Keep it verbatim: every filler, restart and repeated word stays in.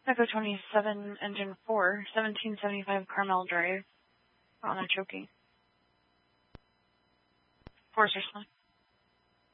Echo twenty-seven, engine four, seventeen seventy-five Carmel Drive, on a choking. Force response.